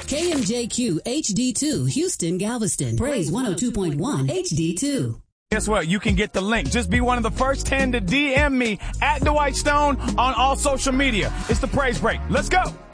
KMJQ HD2, Houston, Galveston. Praise 102.1 HD2. Guess what? You can get the link. Just be one of the first 10 to DM me at Dwight Stone on all social media. It's the Praise Break. Let's go.